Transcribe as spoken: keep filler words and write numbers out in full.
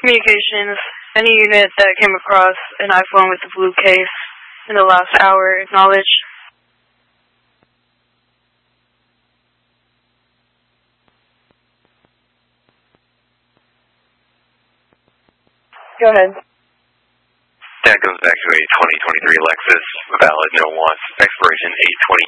Communications, any unit that came across an iPhone with a blue case in the last hour, acknowledge. Go ahead. That goes back to a twenty twenty-three Lexus, valid, no wants, expiration eight twenty.